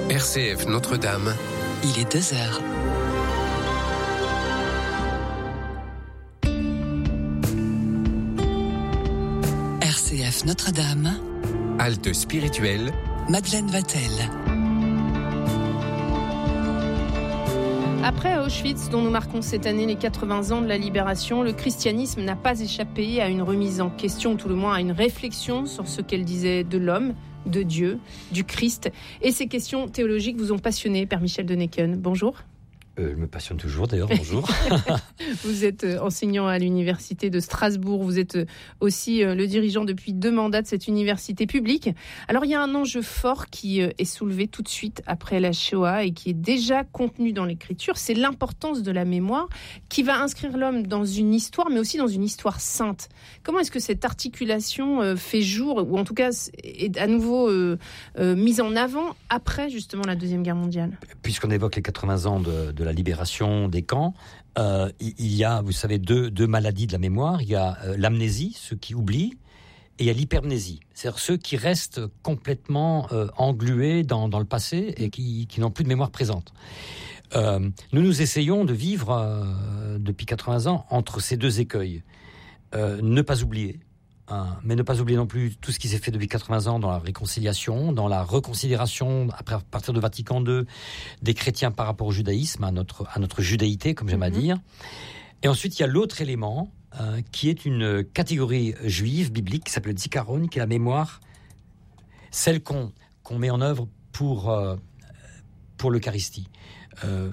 RCF Notre-Dame. Il est 2h. RCF Notre-Dame. Halte spirituelle. Madeleine Vatel. Après Auschwitz, dont nous marquons cette année les 80 ans de la libération, le christianisme n'a pas échappé à une remise en question, ou tout le moins à une réflexion sur ce qu'elle disait de l'homme, de Dieu, du Christ. Et ces questions théologiques vous ont passionné, Père Michel de Necken. Bonjour. Je me passionne toujours, d'ailleurs. Bonjour. Vous êtes enseignant à l'université de Strasbourg. Vous êtes aussi le dirigeant depuis 2 mandats de cette université publique. Alors, il y a un enjeu fort qui est soulevé tout de suite après la Shoah et qui est déjà contenu dans l'Écriture. C'est l'importance de la mémoire qui va inscrire l'homme dans une histoire, mais aussi dans une histoire sainte. Comment est-ce que cette articulation fait jour, ou en tout cas est à nouveau mise en avant après, justement, la Deuxième Guerre mondiale ? Puisqu'on évoque les 80 ans de la libération des camps, il y a, vous savez, deux maladies de la mémoire. Il y a l'amnésie, ceux qui oublient, et il y a l'hypermnésie, c'est-à-dire ceux qui restent complètement englués dans le passé et qui n'ont plus de mémoire présente. Nous essayons de vivre depuis 80 ans entre ces deux écueils. Ne pas oublier, mais ne pas oublier non plus tout ce qui s'est fait depuis 80 ans dans la réconciliation, dans la reconsidération, à partir de Vatican II, des chrétiens par rapport au judaïsme, à notre judaïté, comme j'aime à dire. Et ensuite, il y a l'autre élément, qui est une catégorie juive, biblique, qui s'appelle le zikaron, qui est la mémoire, celle qu'on met en œuvre pour l'Eucharistie.